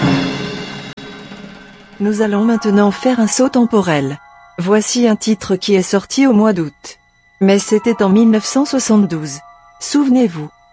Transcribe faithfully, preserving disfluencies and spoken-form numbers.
Nous allons maintenant faire un saut temporel. Voici un titre qui est sorti au mois d'août. Mais c'était en mille neuf cent soixante-douze. Souvenez-vous.